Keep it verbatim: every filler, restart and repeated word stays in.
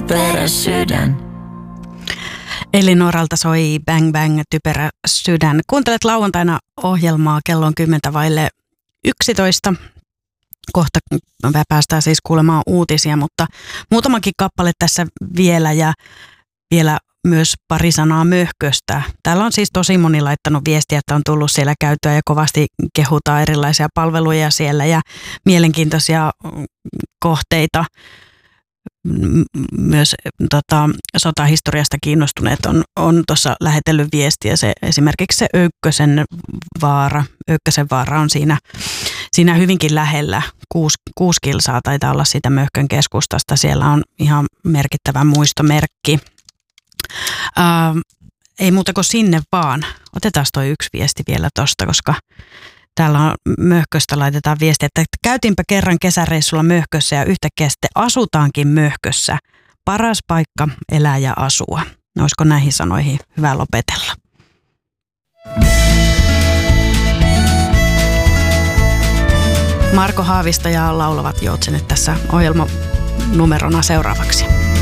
typerä sydän. Elinoralta soi Bang Bang, typerä sydän. Kuuntelet lauantaina ohjelmaa, kello on kymmentä vaille yksitoista. Kohta päästään siis kuulemaan uutisia, mutta muutamakin kappale tässä vielä ja vielä myös pari sanaa möhköstä. Täällä on siis tosi moni laittanut viestiä, että on tullut siellä käytyä ja kovasti kehutaan erilaisia palveluja siellä ja mielenkiintoisia kohteita. Myös tota, sotahistoriasta kiinnostuneet on, on tuossa lähetellyt viestiä. Se, esimerkiksi se Öykkösen vaara, Öykkösen vaara on siinä, siinä hyvinkin lähellä. Kuusi, kuusi kilsaa taitaa olla siitä Möhkön keskustasta. Siellä on ihan merkittävä muistomerkki. Ää, ei muuta kuin sinne vaan. Otetaan toi yksi viesti vielä tosta, koska täällä on Möhköstä laitetaan viesti, että käytiinpä kerran kesäreissulla Möhkössä ja yhtäkkiä sitten asutaankin Möhkössä. Paras paikka elää ja asua. No, olisiko näihin sanoihin hyvä lopetella? Marko Haavisto ja Laulavat Joutsenet tässä ohjelmanumerona seuraavaksi.